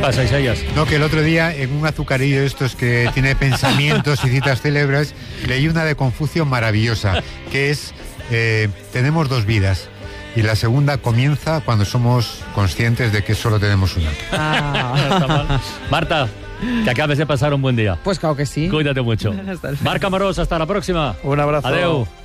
pasa, Isaías? No, que el otro día en un azucarillo de estos que tiene pensamientos y citas célebres, leí una de Confucio maravillosa, que es, tenemos dos vidas. Y la segunda comienza cuando somos conscientes de que solo tenemos una. Marta, que acabes de pasar un buen día. Pues claro que sí. Cuídate mucho. Hasta luego. Marc Amorós, hasta la próxima. Un abrazo. Adeu.